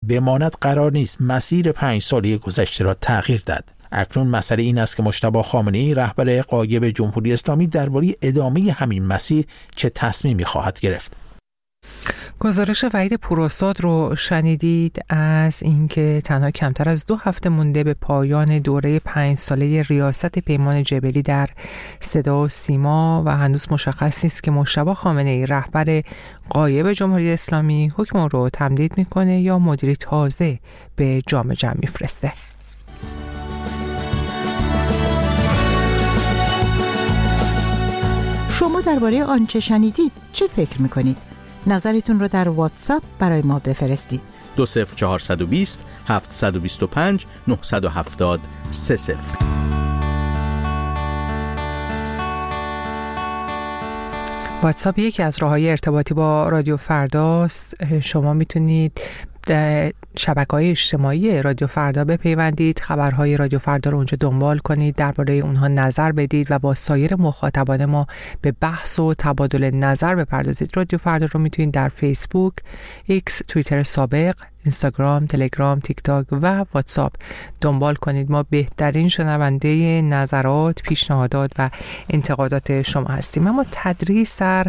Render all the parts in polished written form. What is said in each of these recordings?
بماند قرار نیست مسیر 5 ساله گذشته را تغییر داد. اکنون مسئله این است که مجتبی خامنه‌ای رهبر غایب جمهوری اسلامی درباره ادامه همین مسیر چه تصمیمی خواهد گرفت. گزارش وحید پوراستاد رو شنیدید از اینکه تنها کمتر از 2 هفته مونده به پایان دوره 5 ساله ریاست پیمان جبلی در صدا و سیما و هنوز مشخص نیست که مجتبی خامنه‌ای رهبر غایب جمهوری اسلامی حکم رو تمدید میکنه یا مدیری تازه به جام جم میفرسته. شما درباره آنچه شنیدید چه فکر میکنید؟ نظرتون رو در واتساپ برای ما بفرستید. 20420 725 970 30. واتساپ یکی از راه‌های ارتباطی با رادیو فرداست. شما میتونید شبکه‌های اجتماعی رادیو فردا بپیوندید، خبرهای رادیو فردا رو اونجا دنبال کنید، درباره اونها نظر بدید و با سایر مخاطبان ما به بحث و تبادل نظر بپردازید. رادیو فردا رو میتونید در فیسبوک، ایکس، توییتر سابق، اینستاگرام، تلگرام، تیک تاک و واتساپ دنبال کنید. ما بهترین شنونده نظرات، پیشنهادات و انتقادات شما هستیم. اما تدریس در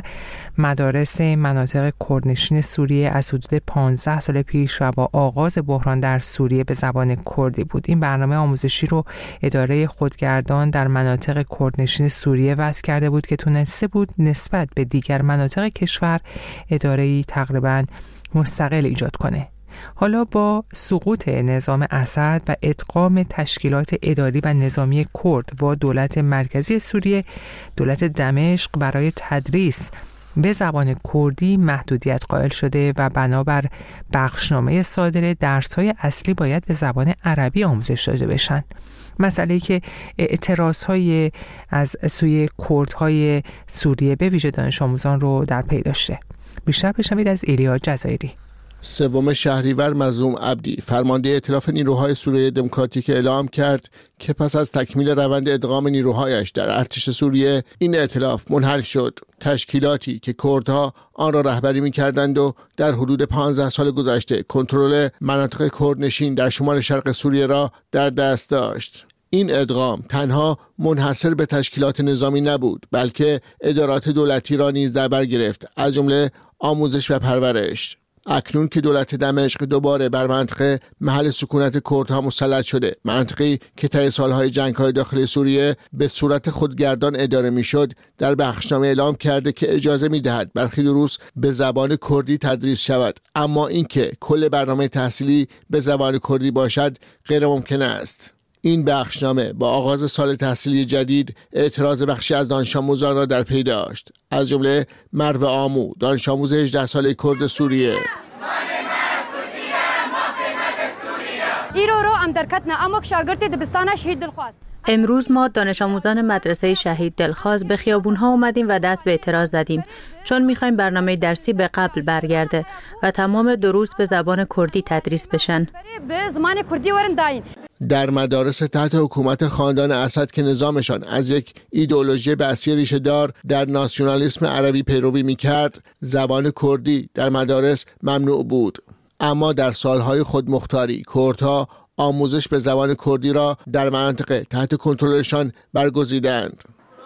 مدارس مناطق کردنشین سوریه از حدود 15 سال پیش و با آغاز بحران در سوریه به زبان کردی بود. این برنامه آموزشی رو اداره خودگردان در مناطق کردنشین سوریه وضع کرده بود که تونسته بود نسبت به دیگر مناطق کشور اداره‌ای تقریباً مستقل ایجاد کنه. حالا با سقوط نظام اسد و ادغام تشکیلات اداری و نظامی کرد با دولت مرکزی سوریه، دولت دمشق برای تدریس به زبان کردی محدودیت قائل شده و بنابر بخشنامه صادره درس‌های اصلی باید به زبان عربی آموزش داده بشن. مسئله‌ای که اعتراض‌های از سوی کردهای سوریه به ویژه دانش آموزان رو در پی داشته. بیشتر بشنوید از ایلیا جزایری. 3 شهریور مظلوم عبدی فرمانده ائتلاف نیروهای سوریه دموکراتیک اعلام کرد که پس از تکمیل روند ادغام نیروهایش در ارتش سوریه این ائتلاف منحل شد. تشکیلاتی که کردها آن را رهبری می‌کردند و در حدود 15 سال گذشته کنترل مناطق کردنشین در شمال شرق سوریه را در دست داشت. این ادغام تنها منحصر به تشکیلات نظامی نبود، بلکه ادارات دولتی را نیز در بر گرفت، از جمله آموزش و پرورش. اکنون که دولت دمشق دوباره بر منطقه محل سکونت کردها مسلط شده، منطقه‌ای که طی سالهای جنگ‌های داخلی سوریه به صورت خودگردان اداره می‌شد، در بخشنامه اعلام کرده که اجازه می‌دهد برخی دروس به زبان کردی تدریس شود، اما اینکه کل برنامه تحصیلی به زبان کردی باشد غیر ممکن است. این بخشنامه با آغاز سال تحصیلی جدید اعتراض بخشی از دانش آموزان را در پی داشت، از جمله مروه آمو، دانش آموز 18 ساله کرد سوریه. امروز ما دانش آموزان مدرسه شهید دلخواز به خیابون‌ها اومدیم و دست به اعتراض زدیم، چون می‌خوایم برنامه درسی به قبل برگرده و تمام دروس به زبان کردی تدریس بشن. در مدارس تحت حکومت خاندان اسد که نظامشان از یک ایدئولوژی بحثی ریشه دار در ناسیونالیسم عربی پیروی می‌کرد، زبان کردی در مدارس ممنوع بود. اما در سالهای خودمختاری کردها آموزش به زبان کردی را در مناطق تحت کنترلشان برگزیدند.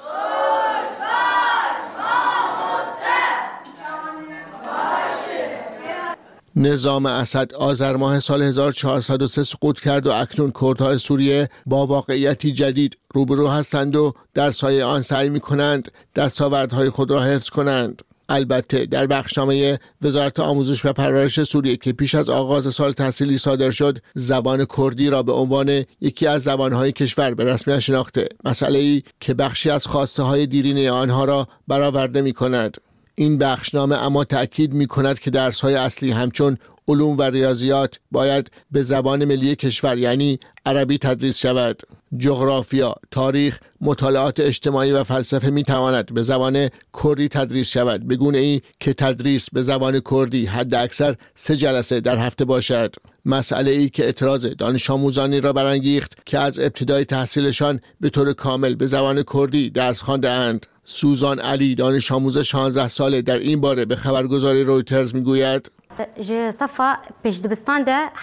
نظام اسد آذر ماه سال 1403 سقوط کرد و اکنون کردهای سوریه با واقعیتی جدید روبرو هستند و در سایه آن سعی می‌کنند دستاوردهای خود را حفظ کنند. البته در بخشنامه وزارت آموزش و پرورش سوریه که پیش از آغاز سال تحصیلی صادر شد، زبان کردی را به عنوان یکی از زبان‌های کشور به رسمیت شناخته، مسئله‌ای که بخشی از خواسته‌های دیرینه آنها را برآورده می‌کند. این بخشنامه اما تأکید می‌کند که درس‌های اصلی همچون علوم و ریاضیات باید به زبان ملی کشور یعنی عربی تدریس شود. جغرافیا، تاریخ، مطالعات اجتماعی و فلسفه می‌تواند به زبان کردی تدریس شود، به گونه‌ای که تدریس به زبان کردی حد اکثر 3 جلسه در هفته باشد. مسئله‌ای که اعتراض دانش آموزانی را برانگیخت که از ابتدای تحصیلشان به طور کامل به زبان کردی درس خوانده‌اند. سوزان علی، دانش آموز 16 ساله، در این باره به خبرگزاری رویترز میگوید: